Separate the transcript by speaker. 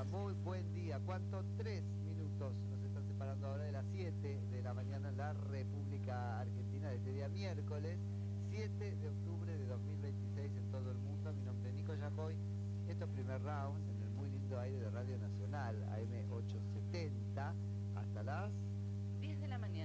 Speaker 1: muy buen día. ¿Cuánto? 3 minutos nos están separando ahora de las 7 de la mañana en la República Argentina de este día miércoles 7 de octubre de 2026 en todo el mundo. Mi nombre es Nico Yacoy. Esto es Primer Round en el muy lindo aire de Radio Nacional AM 870 hasta las
Speaker 2: 10 de la mañana.